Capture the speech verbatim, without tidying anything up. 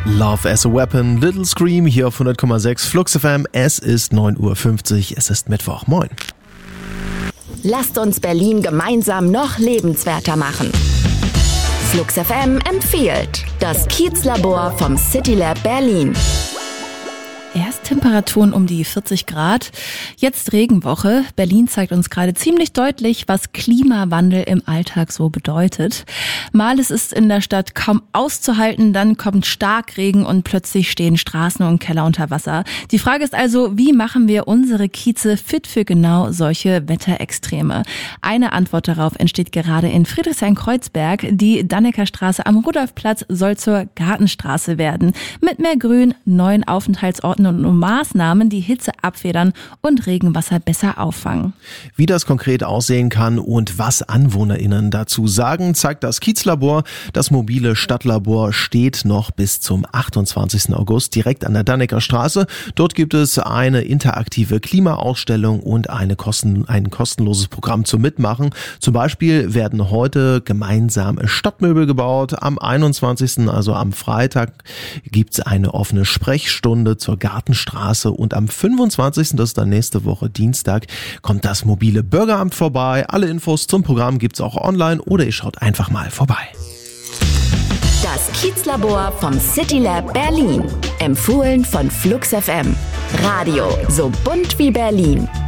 Love as a Weapon, Little Scream hier auf hundert Komma sechs Flux F M. Es ist neun Uhr fünfzig, es ist Mittwoch. Moin. Lasst uns Berlin gemeinsam noch lebenswerter machen. Flux F M empfiehlt das Kiezlabor vom CityLab Berlin. Erst Temperaturen um die vierzig Grad, jetzt Regenwoche. Berlin zeigt uns gerade ziemlich deutlich, was Klimawandel im Alltag so bedeutet. Mal ist es in der Stadt kaum auszuhalten, dann kommt Starkregen und plötzlich stehen Straßen und Keller unter Wasser. Die Frage ist also, wie machen wir unsere Kieze fit für genau solche Wetterextreme? Eine Antwort darauf entsteht gerade in Friedrichshain-Kreuzberg. Die Dannekerstraße am Rudolfplatz soll zur Gartenstraße werden. Mit mehr Grün, neuen Aufenthaltsorten und Maßnahmen, die Hitze abfedern und Regenwasser besser auffangen. Wie das konkret aussehen kann und was AnwohnerInnen dazu sagen, zeigt das Kiezlabor. Das mobile Stadtlabor steht noch bis zum achtundzwanzigsten August direkt an der Danneker Straße. Dort gibt es eine interaktive Klimaausstellung und eine Kosten, ein kostenloses Programm zum Mitmachen. Zum Beispiel werden heute gemeinsam Stadtmöbel gebaut. Am einundzwanzigsten, also am Freitag, gibt es eine offene Sprechstunde zur Gartenstraße und am fünfundzwanzigsten, das ist dann nächste Woche Dienstag, kommt das mobile Bürgeramt vorbei. Alle Infos zum Programm gibt's auch online oder ihr schaut einfach mal vorbei. Das Kiezlabor vom CityLab Berlin. Empfohlen von Flux F M. Radio so bunt wie Berlin.